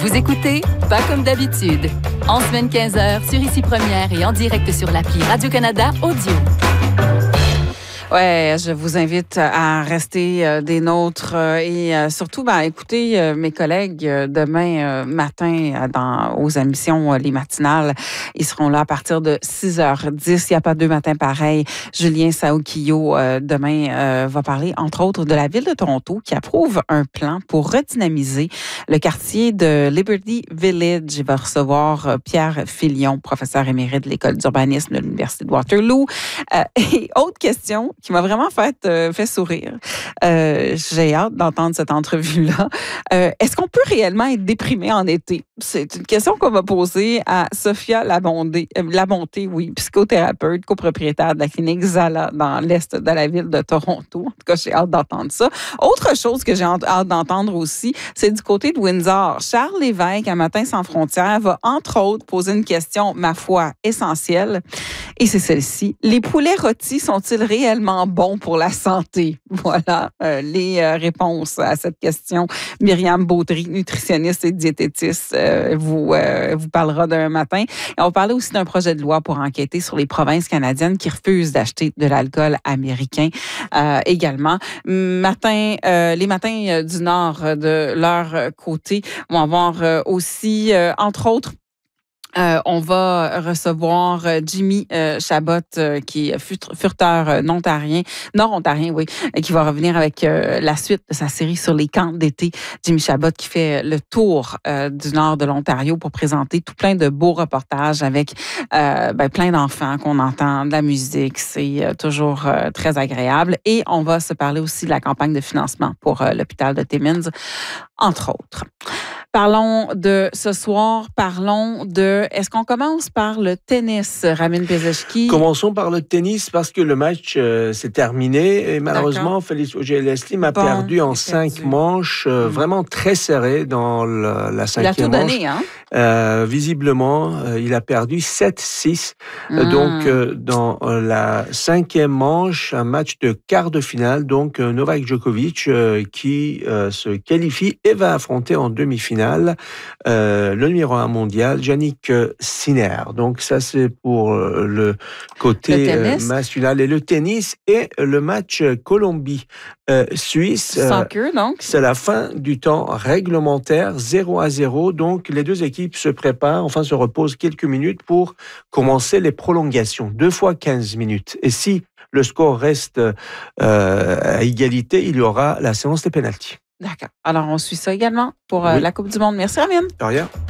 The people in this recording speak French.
Vous écoutez Pas comme d'habitude. En semaine 15h sur Ici Première et en direct sur l'appli Radio-Canada Audio. Ouais, je vous invite à rester des nôtres et surtout, écoutez mes collègues demain matin aux émissions Les Matinales. Ils seront là à partir de 6h10. Il n'y a pas deux matins pareils. Julien Saoukio, demain, va parler, entre autres, de la Ville de Toronto qui approuve un plan pour redynamiser le quartier de Liberty Village. Il va recevoir Pierre Filion, professeur émérite de l'École d'urbanisme de l'Université de Waterloo. Et autre question qui m'a vraiment fait sourire. J'ai hâte d'entendre cette entrevue-là. Est-ce qu'on peut réellement être déprimé en été? C'est une question qu'on va poser à Sophia Labonté, psychothérapeute, copropriétaire de la clinique Zala dans l'est de la ville de Toronto. En tout cas, j'ai hâte d'entendre ça. Autre chose que j'ai hâte d'entendre aussi, c'est du côté de Windsor. Charles Lévesque, à Matin sans frontières, va entre autres poser une question, ma foi, essentielle. Et c'est celle-ci. Les poulets rôtis sont-ils réellement bons pour la santé? Voilà les réponses à cette question. Myriam Baudry, nutritionniste et diététiste, vous parlera demain matin. Et on va parler aussi d'un projet de loi pour enquêter sur les provinces canadiennes qui refusent d'acheter de l'alcool américain également. Les matins du Nord, de leur côté, vont avoir aussi, entre autres, on va recevoir Jimmy Chabot, qui est furteur nord-ontarien, oui, qui va revenir avec la suite de sa série sur les camps d'été. Jimmy Chabot qui fait le tour du nord de l'Ontario pour présenter tout plein de beaux reportages avec plein d'enfants qu'on entend, de la musique. C'est toujours très agréable. Et on va se parler aussi de la campagne de financement pour l'hôpital de Timmins, entre autres. Parlons de ce soir, est-ce qu'on commence par le tennis, Ramin Bezeshki? Commençons par le tennis parce que le match s'est terminé et malheureusement, Félix Auger-Aliassime a perdu en 5 manches, vraiment très serré dans la cinquième manche. Il a tout donné, hein? Visiblement, il a perdu 7-6. Donc, dans la 5e manche, un match de quart de finale, donc Novak Djokovic qui se qualifie et va affronter en demi-finale le numéro 1 mondial, Jannik Sinner. Donc ça, c'est pour le côté masculin. Et le tennis et le match Colombie-Suisse. Soccer, donc. C'est la fin du temps réglementaire, 0-0. Donc les deux équipes se préparent, se reposent quelques minutes pour commencer les prolongations. 2 fois 15 minutes. Et si le score reste à égalité, il y aura la séance des pénaltys. D'accord. Alors, on suit ça également pour la Coupe du Monde. Merci, Ramin. De rien.